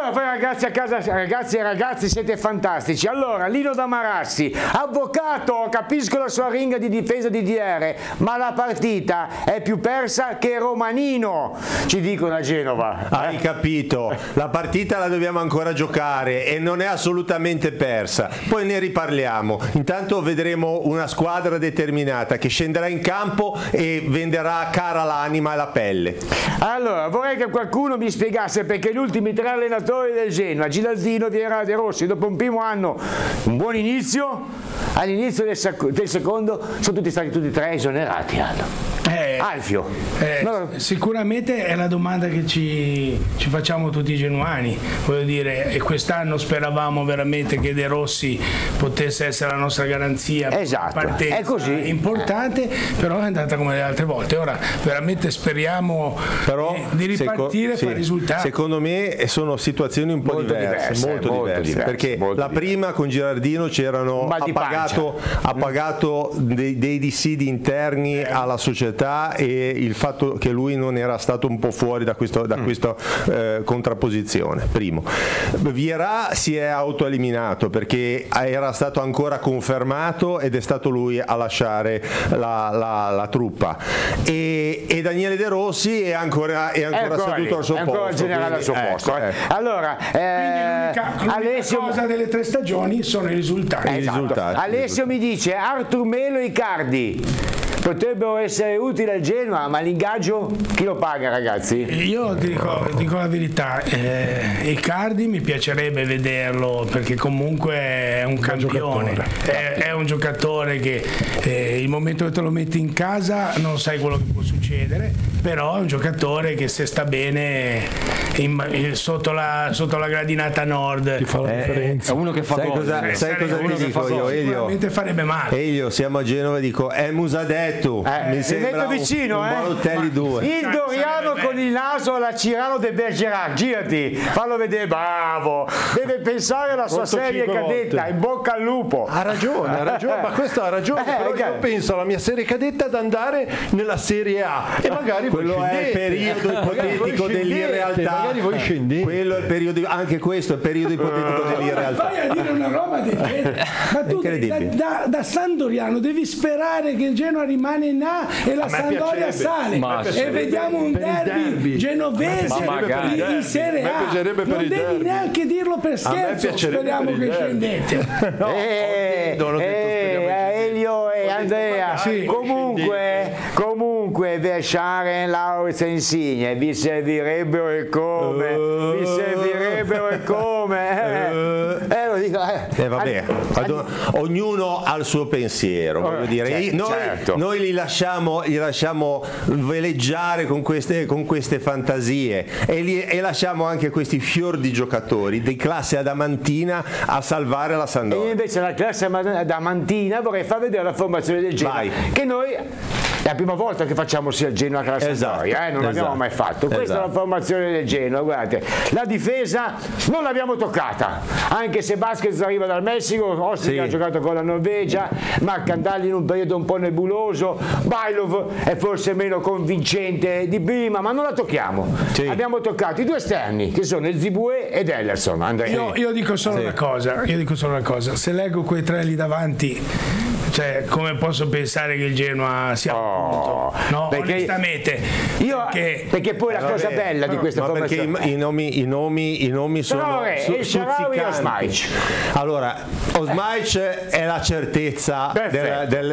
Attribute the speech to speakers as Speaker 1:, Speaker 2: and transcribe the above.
Speaker 1: Allora voi ragazzi a casa, ragazzi e ragazzi, siete fantastici. Allora, Lino da Marassi, avvocato, capisco la sua ringa di difesa di DR, ma la partita è più persa che Romanino, ci dicono a Genova.
Speaker 2: Hai capito, la partita la dobbiamo ancora giocare e non è assolutamente persa, poi ne riparliamo. Intanto vedremo una squadra determinata che scenderà in campo e venderà cara l'anima e la pelle.
Speaker 1: Allora, vorrei che qualcuno mi spiegasse perché gli ultimi 3 allenatori del Genoa, Gilardino, Vieira, De Rossi, dopo un primo anno, un buon inizio, all'inizio del secondo sono tutti stati tutti e 3 esonerati. Alfio.
Speaker 3: Sicuramente è la domanda che ci facciamo tutti i genuani, voglio dire, e quest'anno speravamo veramente che De Rossi potesse essere la nostra garanzia, partenza
Speaker 1: è così.
Speaker 3: Importante, però è andata come le altre volte. Ora veramente speriamo di ripartire e fare risultati.
Speaker 2: Secondo me sono situazioni un po' molto diverse, perché la prima con Girardino c'erano appagato dei dissidi interni alla società e il fatto che lui non era stato un po' fuori da questa contrapposizione. Primo, Vieira si è autoeliminato perché era stato ancora confermato ed è stato lui a lasciare la truppa, e Daniele De Rossi è ancora seduto al suo posto,
Speaker 1: ancora generale al suo posto. Allora,
Speaker 3: l'unica cosa delle 3 stagioni sono i risultati.
Speaker 1: Alessio mi dice Artur Melo e Icardi potrebbero essere utili al Genoa, ma l'ingaggio chi lo paga, ragazzi?
Speaker 3: Io dico la verità, Icardi mi piacerebbe vederlo perché comunque è un campione, è un giocatore che il momento che te lo metti in casa non sai quello che può succedere, però è un giocatore che se sta bene sotto la gradinata nord
Speaker 4: ti fa la differenza.
Speaker 5: È uno che fa gol.
Speaker 2: Sai cosa ti dico io?
Speaker 3: Sicuramente farebbe male.
Speaker 2: Elio, siamo a Genova e dico Musadetto, mi sembra
Speaker 1: vicino,
Speaker 2: un Balotelli 2.
Speaker 1: Il Doriano con il naso alla Cirano de Bergerac, girati, fallo vedere, bravo, deve pensare alla sua serie cadetta, in bocca al lupo.
Speaker 4: Ha ragione, ma questo ha ragione, però io penso alla mia serie cadetta ad andare nella Serie A e magari
Speaker 2: quello è il periodo ipotetico dell'irrealtà.
Speaker 4: Magari voi scendete.
Speaker 2: Quello è il periodo, anche questo è il periodo ipotetico dell'irrealtà.
Speaker 3: Vai a dire una roba del genere. Ma tu da San Doriano devi sperare che il Genoa rimane in A e la Sampdoria sale e vediamo un derby genovese in Serie A. Non devi neanche dirlo per scherzo, speriamo che scendete.
Speaker 1: Elio e Andrea, comunque Verscharen, Lauritz e Insigne vi servirebbero e come, lo dico,
Speaker 2: vabbè, ognuno ha il suo pensiero, voglio dire. Noi li lasciamo veleggiare con queste fantasie e lasciamo anche questi fior di giocatori di classe adamantina a salvare la Sampdoria.
Speaker 1: E invece la classe adamantina vorrei far vedere la formazione del Genoa, che noi è la prima volta che facciamo sia il Genoa che la Sampdoria, non l'abbiamo mai fatto. Questa è la formazione del Genoa, guardate, la difesa non l'abbiamo toccata, anche se Vasquez arriva dal Messico, Ostric ha giocato con la Norvegia, Marcandalli in un periodo un po' nebuloso, Bailov è forse meno convincente di prima, ma non la tocchiamo. Abbiamo toccato i 2 esterni che sono il Zibue ed Ellerson. Andrea.
Speaker 3: Io dico solo una cosa, se leggo quei 3 lì davanti, cioè come posso pensare che il Genoa sia punto? No, perché, onestamente
Speaker 1: perché poi la cosa bella di questa formazione,
Speaker 2: perché i nomi sono
Speaker 1: stuzzicanti.
Speaker 2: Allora, Osmaic è la certezza